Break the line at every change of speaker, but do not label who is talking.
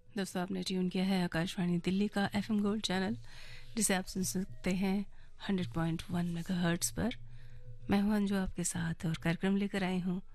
दोस्तों, आपने ट्यून किया है आकाशवाणी दिल्ली का एफएम गोल्ड चैनल, जिसे आप सुन सकते हैं 100.1 मेगाहर्ट्ज़ पर। मैं हूं अंजू आपके साथ और कार्यक्रम लेकर आई हूं